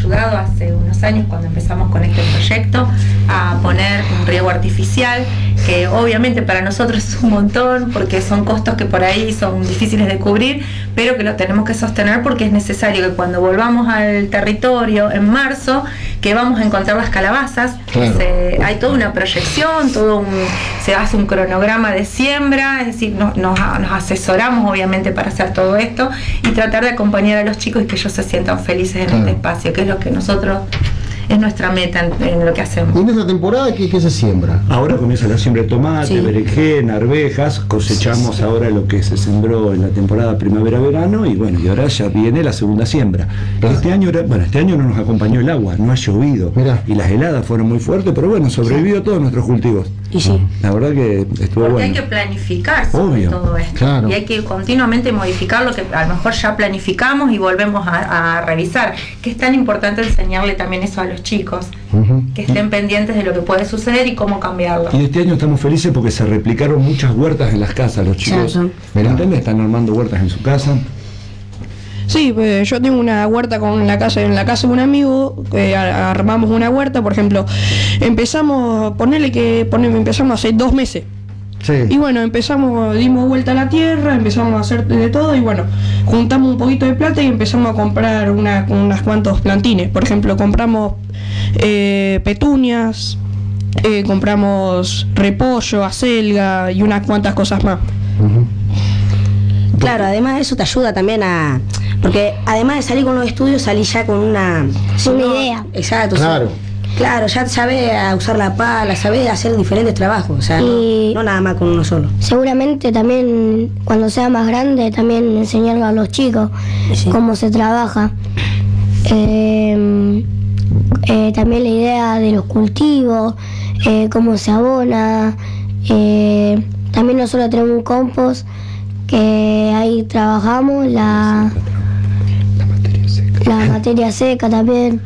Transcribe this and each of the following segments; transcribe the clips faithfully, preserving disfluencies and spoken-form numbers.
ayudado hace unos años cuando empezamos con este proyecto a poner un riego artificial, que obviamente para nosotros es un montón porque son costos que por ahí son difíciles de cubrir, pero que lo tenemos que sostener porque es necesario que cuando volvamos al territorio en marzo, que vamos a encontrar las calabazas, claro. se, hay toda una proyección, todo un, se hace un cronograma de siembra, es decir, nos, nos, nos asesoramos obviamente para hacer todo esto y tratar de acompañar a los chicos y que ellos se sientan felices en claro. este espacio, que es lo que nosotros, es nuestra meta en, en lo que hacemos. ¿Y en esta temporada qué, qué se siembra? Ahora comienza la siembra de tomate, sí. berenjena, arvejas, cosechamos sí, sí. ahora lo que se sembró en la temporada primavera-verano y bueno, y ahora ya viene la segunda siembra. Ah. Este año, bueno, este año no nos acompañó el agua, no ha llovido. Mirá. Y las heladas fueron muy fuertes, pero bueno, sobrevivió sí. todos nuestros cultivos. Y sí. La verdad que estuvo Porque bueno. hay que planificar sobre Obvio. todo esto. Claro. Y hay que continuamente modificar lo que a lo mejor ya planificamos y volvemos a, a revisar. Que es tan importante enseñarle también eso a los chicos. Uh-huh. Que estén pendientes de lo que puede suceder y cómo cambiarlo. Y este año estamos felices porque se replicaron muchas huertas en las casas. Los chicos, sí, sí. están armando huertas en su casa. Sí, pues yo tengo una huerta con la casa, en la casa de un amigo, eh, armamos una huerta, por ejemplo, empezamos, ponerle que ponele, empezamos hace dos meses. Sí. Y bueno, empezamos, dimos vuelta a la tierra, empezamos a hacer de todo y bueno, juntamos un poquito de plata y empezamos a comprar una, unas cuantos plantines. Por ejemplo, compramos eh, petunias, eh, compramos repollo, acelga y unas cuantas cosas más. Uh-huh. Claro, además de eso te ayuda también a... Porque además de salir con los estudios, salís ya con una... Con una idea. Exacto. Claro. Claro, ya sabés a usar la pala, sabés hacer diferentes trabajos, o sea, no, no nada más con uno solo. Seguramente también, cuando sea más grande, también enseñarlo a los chicos sí. cómo se trabaja. Eh, eh, también la idea de los cultivos, eh, cómo se abona. Eh, también nosotros tenemos un compost que ahí trabajamos la, la materia seca, la materia seca también,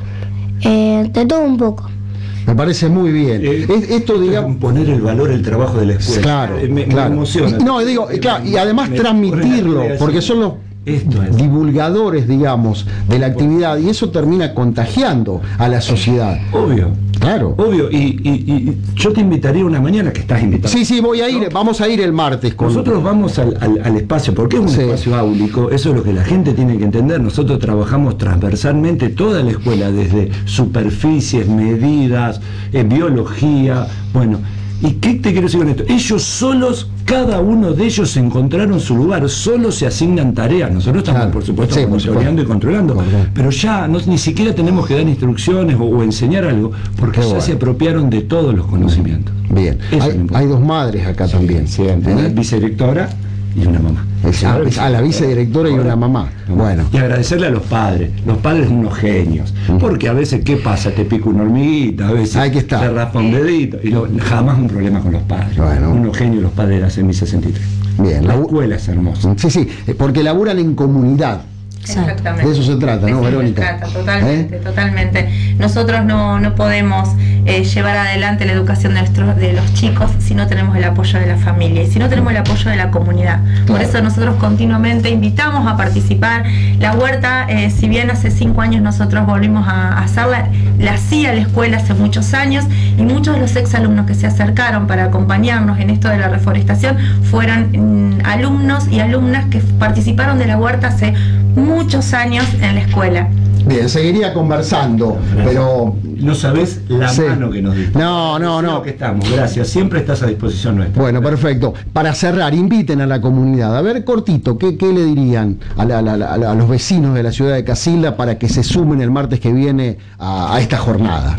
eh, de todo un poco. Me parece muy bien. Eh, es, esto, digamos, poner el valor el trabajo de la escuela. Claro, eh, me, claro. me emociona. Y, no, digo, claro, y además me, transmitirlo, porque son los Esto es. divulgadores, digamos, de la actividad y eso termina contagiando a la sociedad. Obvio. Claro. Obvio, y, y, y yo te invitaría una mañana que estás invitado. Sí, sí, voy a ir, ¿no? Vamos a ir el martes. Con... Nosotros vamos al, al, al espacio, porque es un sí. espacio áulico, eso es lo que la gente tiene que entender. Nosotros trabajamos transversalmente toda la escuela, desde superficies, medidas, eh, biología, bueno. ¿Y qué te quiero decir con esto? Ellos solos, cada uno de ellos encontraron su lugar, solo se asignan tareas. Nosotros estamos, claro, por supuesto, sí, monitoreando y controlando, okay. pero ya no, ni siquiera tenemos que dar instrucciones o, o enseñar algo, porque qué ya bueno. se apropiaron de todos los conocimientos. Bien, hay, hay dos madres acá sí, también. Sí, una vicedirectora y una mamá. A, a la vicedirectora y una mamá. Bueno. Y agradecerle a los padres. Los padres son unos genios. Porque a veces, ¿qué pasa? Te pica una hormiguita, a veces Hay que estar. te raspa un dedito. Y no, jamás un problema con los padres. Bueno. Unos genios los padres de la C M I sesenta y tres. Bien. La escuela es hermosa. Sí, sí, porque laburan en comunidad. Exactamente. De eso se trata, ¿no, Verónica? Se trata, totalmente, ¿Eh? totalmente. Nosotros no, no podemos eh, llevar adelante la educación de, nuestros, de los chicos si no tenemos el apoyo de la familia y si no tenemos el apoyo de la comunidad. Claro. Por eso nosotros continuamente invitamos a participar. La huerta, eh, si bien hace cinco años nosotros volvimos a, a hacerla, la hacía la escuela hace muchos años y muchos de los exalumnos que se acercaron para acompañarnos en esto de la reforestación fueron mm, alumnos y alumnas que participaron de la huerta hace muchos años en la escuela. Bien, seguiría conversando, pero... No sabés la sí. mano que nos diste. No, no, no. Que estamos, gracias. Siempre estás a disposición nuestra. Bueno, perfecto. Para cerrar, inviten a la comunidad. A ver, cortito, ¿qué, qué le dirían a, la, a, la, a los vecinos de la ciudad de Casilda para que se sumen el martes que viene a, a esta jornada?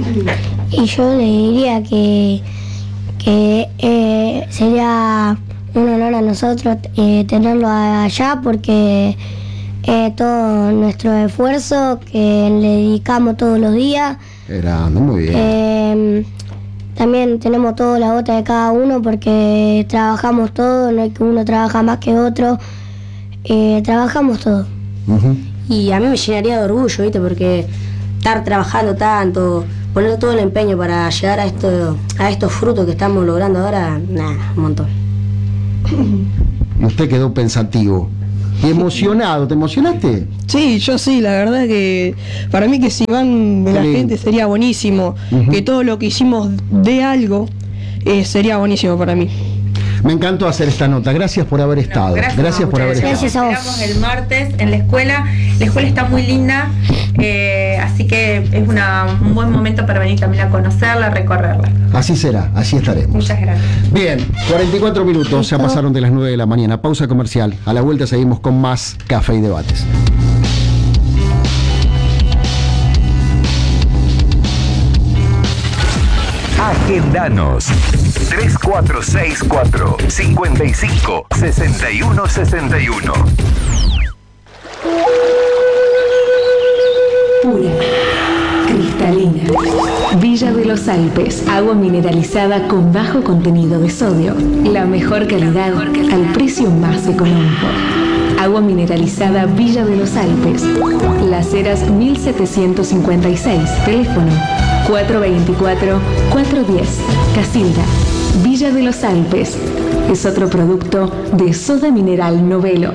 Y yo le diría que, que eh, sería un honor a nosotros eh, tenerlo allá porque... Eh, todo nuestro esfuerzo que le dedicamos todos los días. Era muy bien. Eh, también tenemos toda la gota de cada uno porque trabajamos todo, no es que uno trabaja más que otro, eh, trabajamos todo. Uh-huh. Y a mí me llenaría de orgullo, ¿viste? Porque estar trabajando tanto, poner todo el empeño para llegar a esto, a estos frutos que estamos logrando ahora, nada, un montón. Y usted quedó pensativo. Y emocionado, ¿te emocionaste? Sí, yo sí, la verdad que para mí que si van la Sí. gente sería buenísimo, Ujú. que todo lo que hicimos de algo eh, sería buenísimo para mí. Me encantó hacer esta nota. Gracias por haber estado. No, gracias por haber Gracias estado. a vos. Esperamos el martes en la escuela. La escuela está muy linda, eh, así que es una, un buen momento para venir también a conocerla, a recorrerla. Así será, así estaremos. Muchas gracias. Bien, cuarenta y cuatro minutos, ya pasaron de las nueve de la mañana. Pausa comercial. A la vuelta seguimos con más Café y Debates. Agendanos tres cuatro seis cuatro, cinco cinco, seis uno seis uno. Pura, cristalina. Villa de los Alpes, agua mineralizada con bajo contenido de sodio. La mejor calidad al precio más económico. Agua mineralizada Villa de los Alpes. Las Heras mil setecientos cincuenta y seis. Teléfono cuatro veinticuatro, cuatro diez. Casilda. Villa de los Alpes. Es otro producto de Soda Mineral Novelo.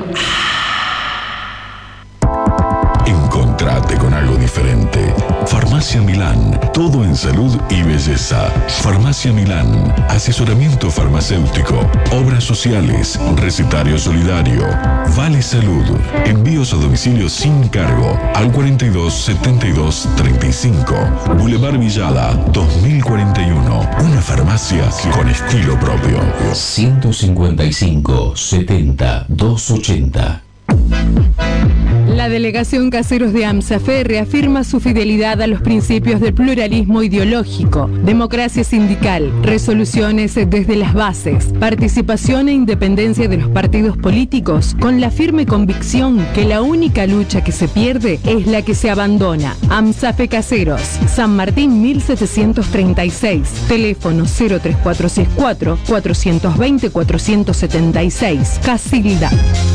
Encontrate con algo diferente. Farmacia Milán, todo en salud y belleza. Farmacia Milán, asesoramiento farmacéutico, obras sociales, recetario solidario, Vale Salud, envíos a domicilio sin cargo al cuarenta y dos, setenta y dos, treinta y cinco, Boulevard Villada, dos mil cuarenta y uno, una farmacia con estilo propio. ciento cincuenta y cinco, setenta, doscientos ochenta. La delegación Caseros de AMSAFE reafirma su fidelidad a los principios del pluralismo ideológico, democracia sindical, resoluciones desde las bases, participación e independencia de los partidos políticos, con la firme convicción que la única lucha que se pierde es la que se abandona. AMSAFE Caseros, San Martín mil setecientos treinta y seis, teléfono cero tres cuatro seis cuatro, cuatro dos cero, cuatro siete seis, Casilda.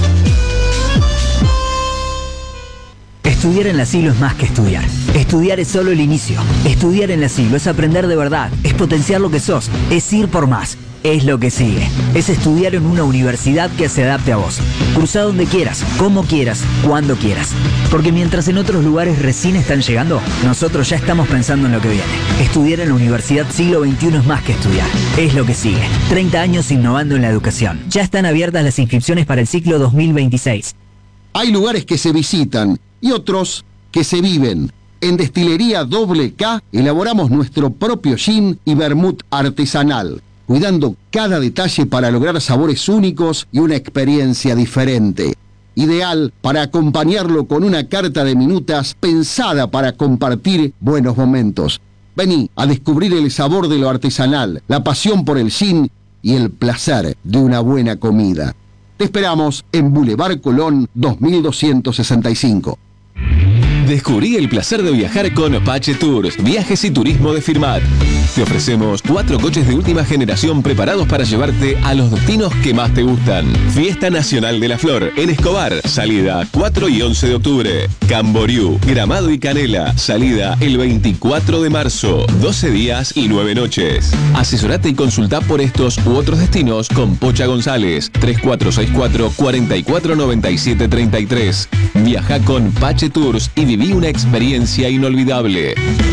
Estudiar en la Silo es más que estudiar. Estudiar es solo el inicio. Estudiar en la Silo es aprender de verdad, es potenciar lo que sos, es ir por más. Es lo que sigue. Es estudiar en una universidad que se adapte a vos. Cruza donde quieras, como quieras, cuando quieras. Porque mientras en otros lugares recién están llegando, nosotros ya estamos pensando en lo que viene. Estudiar en la Universidad Siglo veintiuno es más que estudiar. Es lo que sigue. treinta años innovando en la educación. Ya están abiertas las inscripciones para el ciclo dos mil veintiséis. Hay lugares que se visitan y otros que se viven. En Destilería Doble K elaboramos nuestro propio gin y vermut artesanal, cuidando cada detalle para lograr sabores únicos y una experiencia diferente. Ideal para acompañarlo con una carta de minutas pensada para compartir buenos momentos. Vení a descubrir el sabor de lo artesanal, la pasión por el gin y el placer de una buena comida. Te esperamos en Boulevard Colón dos mil doscientos sesenta y cinco. Descubrí el placer de viajar con Pache Tours, viajes y turismo de Firmat. Te ofrecemos cuatro coches de última generación preparados para llevarte a los destinos que más te gustan. Fiesta Nacional de la Flor en Escobar, salida cuatro y once de octubre. Camboriú, Gramado y Canela, salida el veinticuatro de marzo, doce días y nueve noches. Asesorate y consulta por estos u otros destinos con Pocha González, tres cuatro seis cuatro, cuatro cuatro nueve siete tres tres. Viaja con Pache Tours y viví una experiencia inolvidable.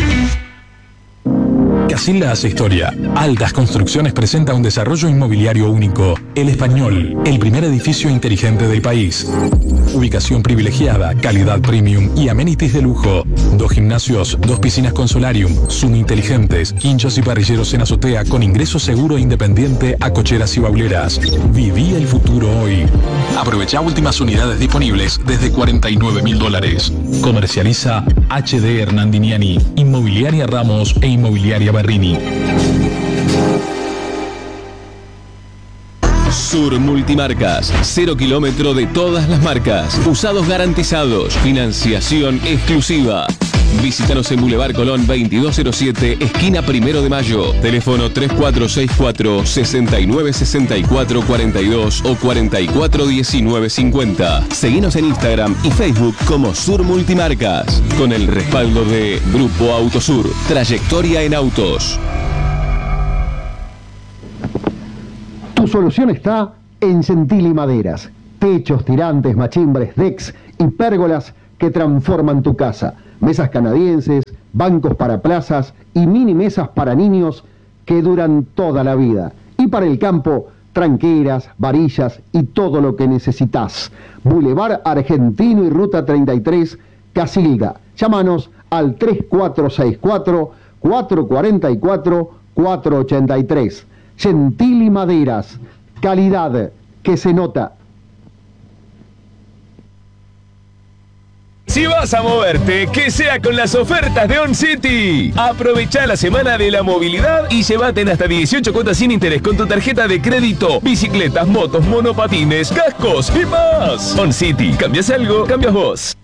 Casilda hace historia. Altas Construcciones presenta un desarrollo inmobiliario único. El Español, el primer edificio inteligente del país. Ubicación privilegiada, calidad premium y amenities de lujo. Dos gimnasios, dos piscinas con solarium, Zoom inteligentes, quinchos y parrilleros en azotea con ingreso seguro e independiente a cocheras y bauleras. Viví el futuro hoy. Aprovecha últimas unidades disponibles desde cuarenta y nueve mil dólares. Comercializa H D Hernandiniani, Inmobiliaria Ramos e Inmobiliaria Berrini. Sur Multimarcas, cero kilómetro de todas las marcas, usados garantizados, financiación exclusiva. Visítanos en Boulevard Colón veintidós cero siete, esquina Primero de Mayo. Teléfono tres cuatro seis cuatro, seis nueve seis cuatro cuatro dos o cuatro cuatro uno nueve cinco cero. Seguinos en Instagram y Facebook como Sur Multimarcas, con el respaldo de Grupo Autosur, trayectoria en autos. Tu solución está en Centil y Maderas. Techos, tirantes, machimbres, decks y pérgolas que transforman tu casa. Mesas canadienses, bancos para plazas y mini mesas para niños que duran toda la vida. Y para el campo, tranqueras, varillas y todo lo que necesitas. Boulevard Argentino y Ruta treinta y tres, Casilda. Llámanos al tres cuatro seis cuatro, cuatro cuatro cuatro, cuatro ocho tres. Gentili Maderas, calidad que se nota. Si vas a moverte, que sea con las ofertas de On City. Aprovecha la semana de la movilidad y llévate en hasta dieciocho cuotas sin interés con tu tarjeta de crédito, bicicletas, motos, monopatines, cascos y más. On City, ¿cambias algo? Cambias vos.